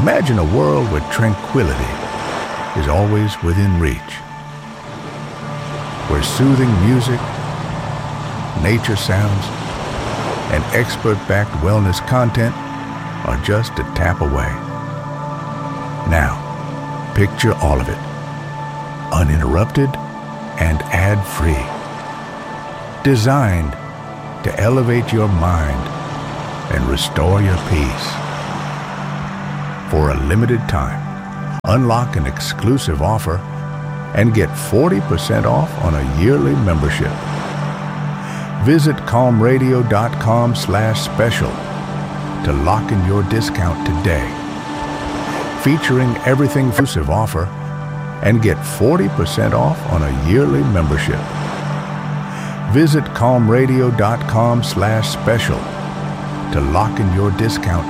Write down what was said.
Imagine a world where tranquility is always within reach, where soothing music, nature sounds, and expert-backed wellness content are just a tap away. Now, picture all of it, uninterrupted and ad-free. Designed to elevate your mind and restore your peace. For a limited time, unlock an exclusive offer and get 40% off on a yearly membership. Visit calmradio.com/special to lock in your discount today. Featuring everything exclusive offer and get 40% off on a yearly membership. Visit calmradio.com/special to lock in your discount